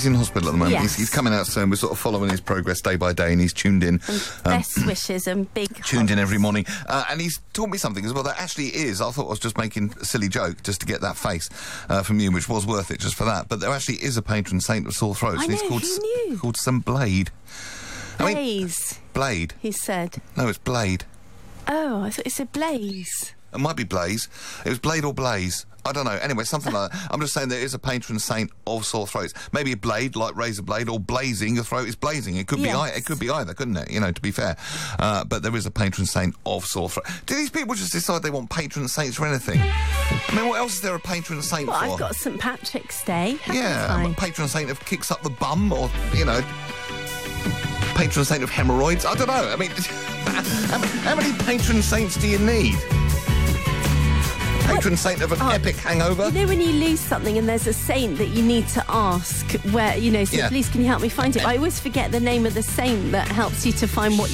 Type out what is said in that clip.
in hospital at the moment. Yes. He's coming out soon. We're sort of following his progress day by day, and he's tuned in. Best wishes and big Tuned in hugs. every morning. And he's taught me something as well that actually is, I thought I was just making a silly joke just to get that face from you, which was worth it just for that. But there actually is a patron saint of sore throats. I and he's know, called, who knew? called St Blade. Blaze, Blade. he said. No, it's Blade. Oh, I thought it said Blaze. It might be Blaze. It was Blade or Blaze. I don't know. Anyway, something like that. I'm just saying there is a patron saint of sore throats. Maybe a blade, like razor blade, or blazing. Your throat is blazing. It could be. Yes. It could be either, couldn't it? You know, to be fair. But there is a patron saint of sore throat. Do these people just decide they want patron saints for anything? I mean, what else is there a patron saint Well, for? I've got St Patrick's Day. Yeah, haven't a patron saint of kicks up the bum, or you know, patron saint of hemorrhoids. I don't know. I mean, how many patron saints do you need? Patron saint of an epic hangover. You know when you lose something and there's a saint that you need to ask where, you know, so Yeah. please can you help me find it? I always forget the name of the saint that helps you to find what